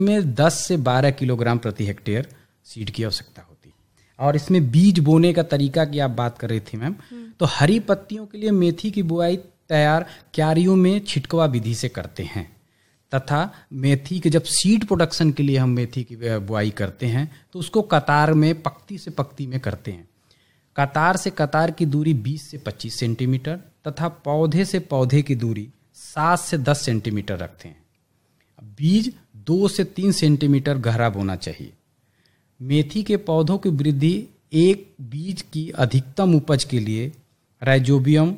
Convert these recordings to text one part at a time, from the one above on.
में 10 से 12 किलोग्राम प्रति हेक्टेयर सीड की आवश्यकता होती है। और इसमें बीज बोने का तरीका की आप बात कर रही थी मैम, तो हरी पत्तियों के लिए मेथी की बुआई तैयार क्यारियों में छिटकवा विधि से करते हैं, तथा मेथी के जब सीड प्रोडक्शन के लिए हम मेथी की बुआई करते हैं तो उसको कतार में पंक्ति से पंक्ति में करते हैं। कतार से कतार की दूरी 20 से 25 सेंटीमीटर तथा पौधे से पौधे की दूरी 7 से 10 सेंटीमीटर रखते हैं। बीज 2 से 3 सेंटीमीटर गहरा बोना चाहिए। मेथी के पौधों की वृद्धि एक बीज की अधिकतम उपज के लिए राइजोबियम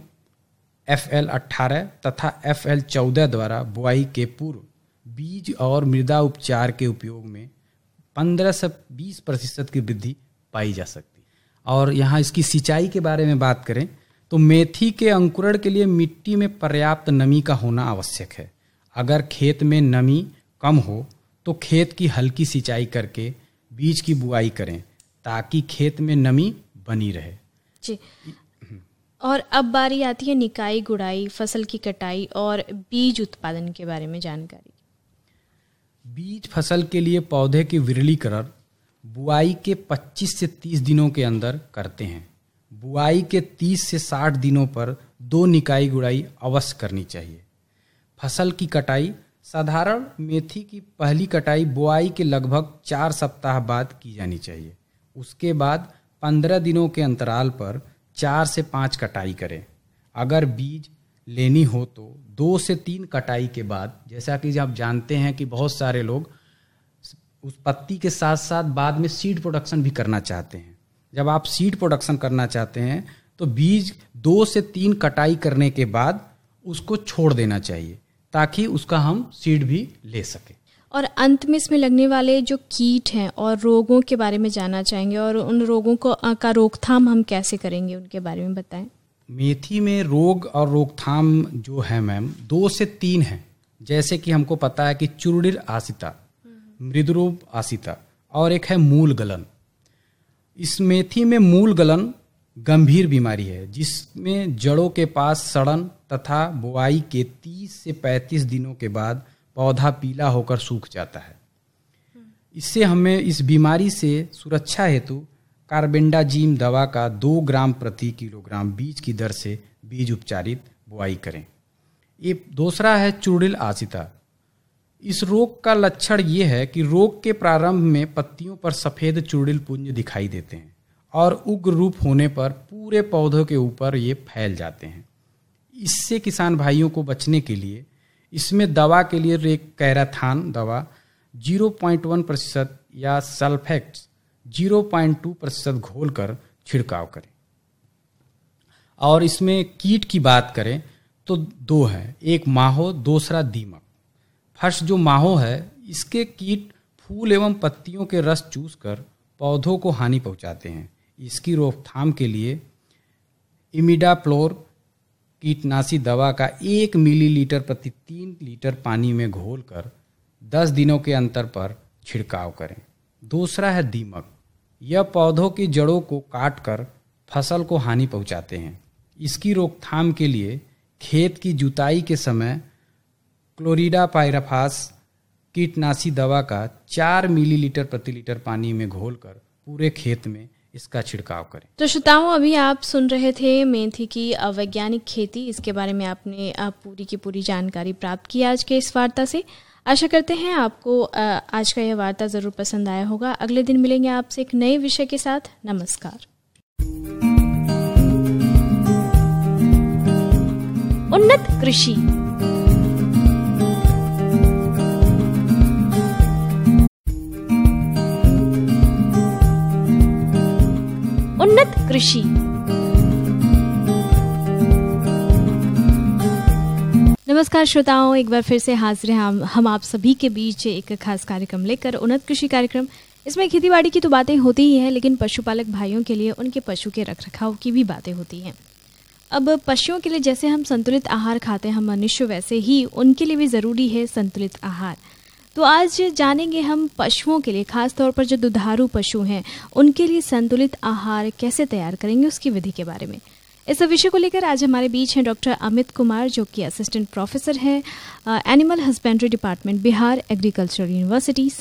FL18 तथा FL14 द्वारा बुआई के पूर्व बीज और मृदा उपचार के उपयोग में 15 से 20% की वृद्धि पाई जा सकती है। और यहाँ इसकी सिंचाई के बारे में बात करें तो मेथी के अंकुरण के लिए मिट्टी में पर्याप्त नमी का होना आवश्यक है। अगर खेत में नमी कम हो तो खेत की हल्की सिंचाई करके बीज की बुआई करें ताकि खेत में नमी बनी रहे। जी। और अब बारी आती है निकाई गुड़ाई, फसल की कटाई और बीज उत्पादन के बारे में जानकारी। बीज फसल के लिए पौधे की विरलीकरण बुआई के 25 से 30 दिनों के अंदर करते हैं। बुआई के 30 से 60 दिनों पर 2 निकाई गुड़ाई अवश्य करनी चाहिए। फसल की कटाई साधारण मेथी की पहली कटाई बुआई के लगभग 4 सप्ताह बाद की जानी चाहिए। उसके बाद 15 दिनों के अंतराल पर 4 से 5 कटाई करें। अगर बीज लेनी हो तो 2 से 3 कटाई के बाद, जैसा कि आप जानते हैं कि बहुत सारे लोग उस पत्ती के साथ साथ बाद में सीड प्रोडक्शन भी करना चाहते हैं। जब आप सीड प्रोडक्शन करना चाहते हैं तो बीज 2 से 3 कटाई करने के बाद उसको छोड़ देना चाहिए ताकि उसका हम सीड भी ले सकें। और अंत में इसमें लगने वाले जो कीट हैं और रोगों के बारे में जानना चाहेंगे, और उन रोगों का रोकथाम हम कैसे करेंगे उनके बारे में बताएं। मेथी में रोग और रोकथाम जो है मैम 2 से 3 हैं। जैसे कि हमको पता है कि चूर्णिल आसिता, मृदुरोग आसिता और एक है मूल गलन। इस मेथी में मूल गलन गंभीर बीमारी है जिसमें जड़ों के पास सड़न तथा बुआई के 30 से 35 दिनों के बाद पौधा पीला होकर सूख जाता है। इससे हमें इस बीमारी से सुरक्षा हेतु कार्बेंडाजिम दवा का 2 ग्राम प्रति किलोग्राम बीज की दर से बीज उपचारित बुआई करें। ये दूसरा है चूर्णिल आसिता। इस रोग का लक्षण ये है कि रोग के प्रारंभ में पत्तियों पर सफ़ेद चूर्णिल पुंज दिखाई देते हैं और उग्र रूप होने पर पूरे पौधों के ऊपर ये फैल जाते हैं। इससे किसान भाइयों को बचने के लिए इसमें दवा के लिए रेकैराथान दवा 0.1% या सल्फेक्स 0.2% घोलकर छिड़काव करें। और इसमें कीट की बात करें तो 2 हैं, एक माहो, दूसरा दीमक। फर्स्ट जो माहो है, इसके कीट फूल एवं पत्तियों के रस चूसकर पौधों को हानि पहुंचाते हैं। इसकी रोकथाम के लिए इमिडाक्लोप्रिड कीटनाशी दवा का 1 मिलीलीटर प्रति 3 लीटर पानी में घोलकर 10 दिनों के अंतर पर छिड़काव करें। दूसरा है दीमक। यह पौधों की जड़ों को काटकर फसल को हानि पहुंचाते हैं। इसकी रोकथाम के लिए खेत की जुताई के समय क्लोरिडापाइराफास कीटनाशी दवा का 4 मिलीलीटर प्रति लीटर पानी में घोलकर पूरे खेत में इसका छिड़काव करें। तो श्रोताओं, अभी आप सुन रहे थे मेथी की वैज्ञानिक खेती। इसके बारे में आपने पूरी की पूरी जानकारी प्राप्त की आज के इस वार्ता से। आशा करते हैं आपको आज का यह वार्ता जरूर पसंद आया होगा। अगले दिन मिलेंगे आपसे एक नए विषय के साथ। नमस्कार। उन्नत कृषि। उन्नत कृषि। नमस्कार श्रोताओं, एक बार फिर से हाजिर हैं हम आप सभी के बीच एक खास कार्यक्रम लेकर, उन्नत कृषि कार्यक्रम। इसमें खेतीबाड़ी की तो बातें होती ही हैं, लेकिन पशुपालक भाइयों के लिए उनके पशु के रखरखाव की भी बातें होती हैं। अब पशुओं के लिए जैसे हम संतुलित आहार खाते हैं हम मनुष्य, वैसे ही उनके लिए भी ज़रूरी है संतुलित आहार। तो आज जानेंगे हम पशुओं के लिए, खास तौर पर जो दुधारू पशु हैं, उनके लिए संतुलित आहार कैसे तैयार करेंगे उसकी विधि के बारे में। इस विषय को लेकर आज हमारे बीच हैं डॉक्टर अमित कुमार, जो कि असिस्टेंट प्रोफेसर हैं animal husbandry department, Bihar agricultural university,